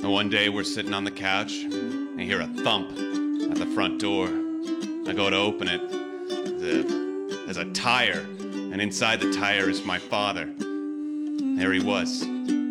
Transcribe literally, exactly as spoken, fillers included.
And one day we're sitting on the couch, and I hear a thump at the front door. I go to open it. There's a, there's a tire, and inside the tire is my father. There he was,